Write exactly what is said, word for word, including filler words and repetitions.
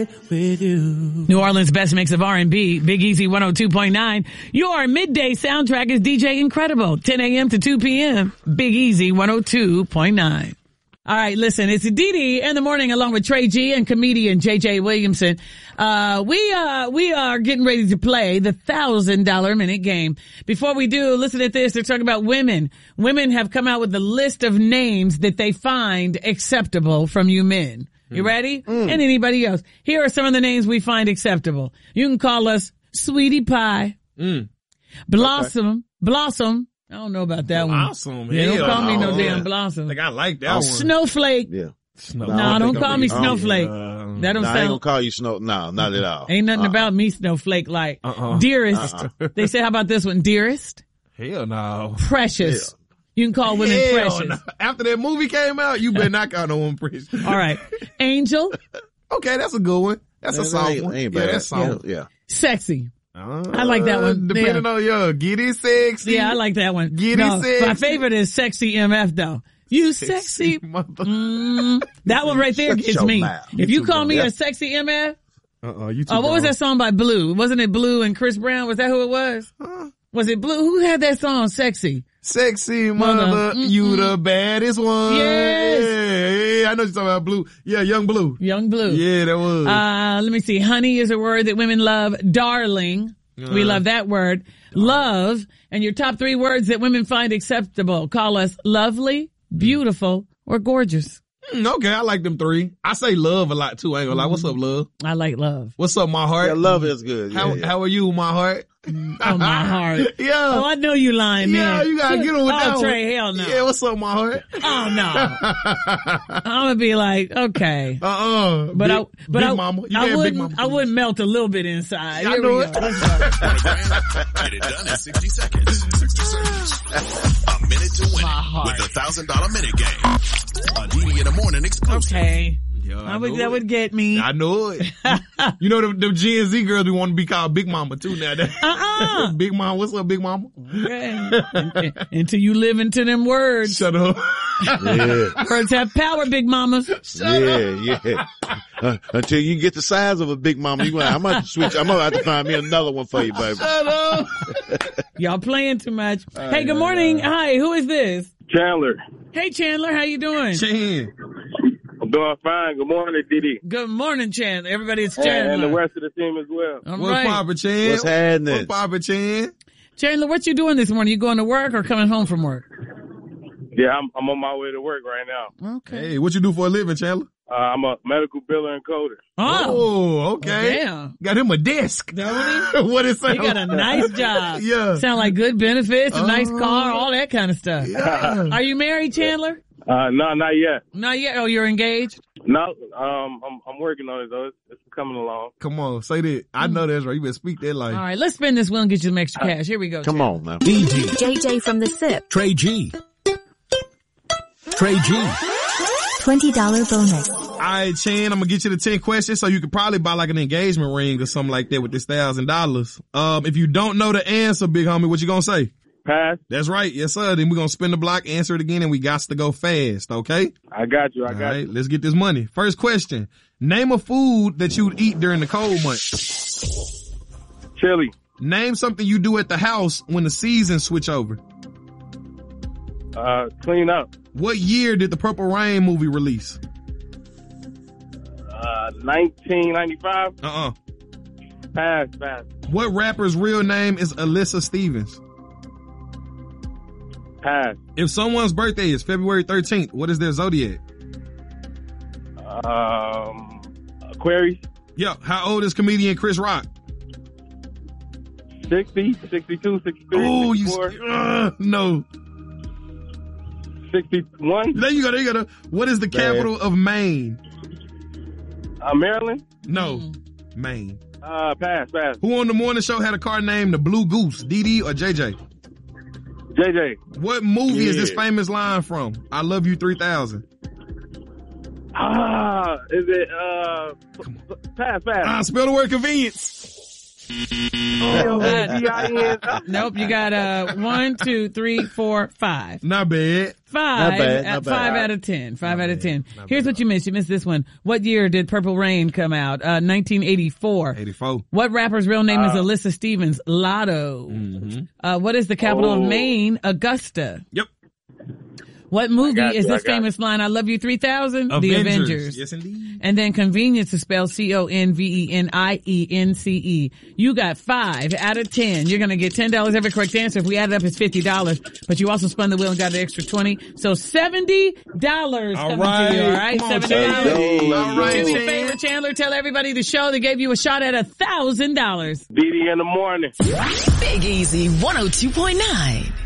with you. New Orleans' best mix of R and B, Big Easy one oh two point nine. Your midday soundtrack is D J Incredible, ten a.m. to two p.m. Big Easy one oh two point nine. All right, listen, it's Dee Dee in the morning along with Trey G and comedian J J Williamson. Uh, we, uh, we are getting ready to play the thousand dollar minute game. Before we do, listen at this. They're talking about women. Women have come out with a list of names that they find acceptable from you men. You ready? Mm. And anybody else. Here are some of the names we find acceptable. You can call us Sweetie Pie, mm. Blossom, okay. Blossom. I don't know about that Blossom, one. Yeah, don't call no, me no yeah. damn Blossom. Like I like that oh, one. Snowflake. Yeah. Snow. No, nah, don't, don't call me Snowflake. Uh, that don't nah, sound. I ain't gonna call you Snow. No, not at all. Ain't nothing uh-uh. about me Snowflake like uh-uh. Dearest. Uh-uh. They say, how about this one? Dearest. Hell no. Precious. Yeah. You can call women Hell precious. No. After that movie came out, you better not call no one precious. All right. Angel. Okay, that's a good one. That's that a soft ain't, one. Ain't yeah, bad. that's soft. Yeah. yeah. Sexy. Uh, I like that one. Depending yeah. on your get it sexy. Yeah, I like that one. Get no, it sexy. My favorite is Sexy M F though. You sexy. mother. Mm, that one right there gets me. Mouth. If you, you call me yeah. a sexy M F. Uh-uh, you too Oh, what wrong. was that song by Blue? Wasn't it Blue and Chris Brown? Was that who it was? Huh? Was it Blue? Who had that song, Sexy? Sexy mother, mother. You the baddest one. Yes. Yeah, yeah, I know you're talking about Blue. Yeah, Young Blue. Young Blue. Yeah, that was. Uh, let me see. Honey is a word that women love. Darling. Uh, we love that word. Love. And your top three words that women find acceptable. Call us lovely, beautiful, or gorgeous. Mm, okay, I like them three. I say love a lot too. I ain't gonna lie. What's up, love? I like love. What's up, my heart? Yeah, love is good. Yeah, how yeah. how are you, my heart? Oh, my heart. Yeah. Oh, I know you lying, man. Yeah, you gotta get him with oh, that one. Trey, hell no. Yeah, what's up, my heart? Oh, no. I'm gonna be like, okay. Uh-uh. But big, I, but big I, mama. You I wouldn't, big mama. I wouldn't melt a little bit inside. I Here know we it. go. Let's go. Get it done in sixty seconds. sixty seconds. A minute to win it with the thousand dollar minute game. A D D in the morning exclusive. Okay. Yo, I I would, that it. would get me. I know it. You know, the, the Gen Z girls, we want to be called Big Mama too now. Uh-uh. Big Mama, what's up, Big Mama? Okay. Until you live into them words. Shut up. Yeah. Words have power, big mamas. Shut yeah, up. yeah. Uh, until you get the size of a big mama, you gonna, I'm gonna have to switch. I'm gonna have to find me another one for you, baby. Shut up. Y'all playing too much. Uh, hey, good morning. Uh, Hi, who is this? Chandler. Hey, Chandler, how you doing? Chan. I'm doing fine. Good morning, Didi. Good morning, Chandler. Everybody, it's Chandler. And the rest of the team as well. All What's right. Papa Chan? What's happening? What's Papa Chan? Chandler, what you doing this morning? You going to work or coming home from work? Yeah, I'm, I'm on my way to work right now. Okay. Hey, what you do for a living, Chandler? Uh, I'm a medical biller and coder. Oh, oh okay. Yeah. Got him a desk. what it sound You got a nice job. Yeah. Sound like good benefits, a uh, nice car, all that kind of stuff. Yeah. Are you married, Chandler? Uh, no, not yet. Not yet. Oh, you're engaged? No, um, I'm, I'm working on it though. It's, it's coming along. Come on, say that. I know that's right. You better speak that like. All right, let's spin this wheel and get you some extra cash. Here we go. Come Chandler. on now. D D. J J from the S I P. Trey G. Trey G. twenty dollars bonus. All right, Chan, I'm gonna get you the ten questions so you could probably buy like an engagement ring or something like that with this thousand dollars. Um, if you don't know the answer, big homie, what you gonna say? Pass. That's right. Yes, sir. Then we're gonna spin the block, answer it again, and we got to go fast, okay? I got you. I All got right, you. let's get this money. First question. Name a food that you'd eat during the cold months. Chili. Name something you do at the house when the seasons switch over. Uh, clean up. What year did the Purple Rain movie release? Uh, nineteen ninety-five. Uh-uh. Pass. Pass. What rapper's real name is Alyssa Stevens? Pass. If someone's birthday is February thirteenth, what is their zodiac? Um, Aquarius. Yeah. How old is comedian Chris Rock? sixty, sixty-two, sixty-three, Oh, you, sixty-four, uh, no. sixty-one. There you go, there you go. What is the capital of Maine? Uh, Maryland. No. Mm. Maine. Uh, pass. Pass. Who on the morning show had a car named the Blue Goose? D D or J J? J J. What movie Yeah. is this famous line from? I Love You three thousand. Ah, is it, uh, pass, pass. Ah, spell the word convenience. Uh, nope, you got uh one, two, three, four, five. Not bad. Five, Not bad, uh, not bad. five out of ten. Five Not out of bad, ten. not Here's bad. what you missed. You missed this one. What year did Purple Rain come out? Uh, nineteen eighty-four. eighty-four. What rapper's real name is Uh, Alyssa Stevens? Lotto. Mm-hmm. Uh, what is the capital Oh. of Maine? Augusta. Yep. What movie got is you, I this got famous line, I love you three thousand? The Avengers. Avengers. Yes, indeed. And then convenience is spelled C O N V E N I E N C E. You got five out of ten. You're going to get ten dollars every correct answer. If we add it up, it's fifty dollars. But you also spun the wheel and got an extra twenty. So seventy dollars All coming right. to you, all right? Come on, seventy dollars. Chandler. All right, Do me a Chan. favor, Chandler. Tell everybody the show that gave you a shot at a thousand dollars. B D in the morning. Big Easy one oh two point nine.